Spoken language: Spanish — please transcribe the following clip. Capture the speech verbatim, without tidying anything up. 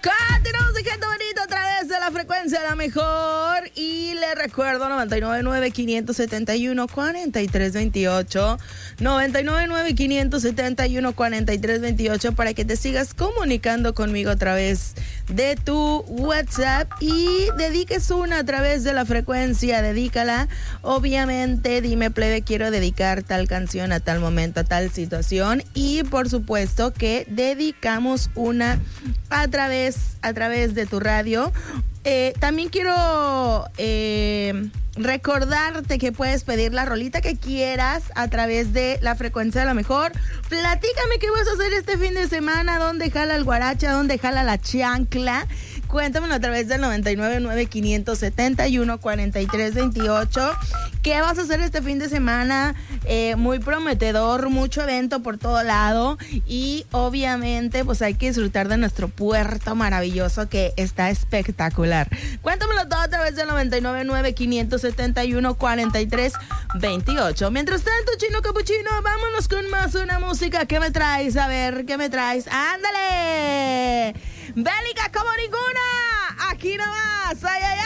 Continuamos de Gente Bonita a través de la frecuencia de la mejor. Y le recuerdo noventa y nueve nueve, quinientos setenta y uno, cuarenta y tres veintiocho. noventa y nueve nueve, quinientos setenta y uno, cuarenta y tres veintiocho para que te sigas comunicando conmigo a través de tu WhatsApp y dediques una a través de la frecuencia. Dedícala. Obviamente, dime, plebe, quiero dedicar tal canción a tal momento, a tal situación. Y por supuesto que dedicamos una a través, a través de tu radio. Eh, también quiero eh, recordarte que puedes pedir la rolita que quieras a través de la frecuencia de la mejor. Platícame qué vas a hacer este fin de semana, dónde jala el guaracha, dónde jala la chancla. Cuéntamelo a través del noventa y nueve nueve, quinientos setenta y uno, cuarenta y tres veintiocho. ¿Qué vas a hacer este fin de semana? Eh, muy prometedor, mucho evento por todo lado. Y obviamente, pues hay que disfrutar de nuestro puerto maravilloso que está espectacular. Cuéntamelo todo a través del noventa y nueve nueve, quinientos setenta y uno, cuarenta y tres veintiocho. Mientras tanto, Chino Capuchino, vámonos con más una música. ¿Qué me traes? A ver, ¿qué me traes? ¡Ándale! Bélica como ninguna. Aquí nomás. Ay, ay,